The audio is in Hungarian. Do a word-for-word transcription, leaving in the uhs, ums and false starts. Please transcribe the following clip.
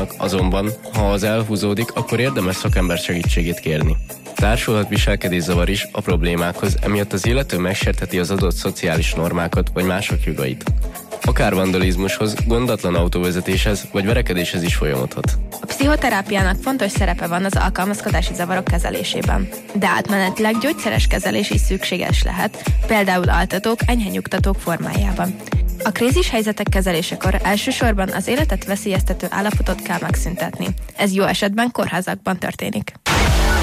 vannak, azonban, ha az elhúzódik, akkor érdemes szakember segítségét kérni. Társulhat viselkedészavar is a problémákhoz, emiatt az illető megsértheti az adott szociális normákat vagy mások jogait. Akár vandalizmushoz, gondatlan autóvezetéshez vagy verekedéshez is folyamodhat. A pszichoterápiának fontos szerepe van az alkalmazkodási zavarok kezelésében, de átmenetileg gyógyszeres kezelés is szükséges lehet, például altatók, enyhe nyugtatók formájában. A krízis helyzetek kezelésekor elsősorban az életet veszélyeztető állapotot kell megszüntetni. Ez jó esetben kórházakban történik.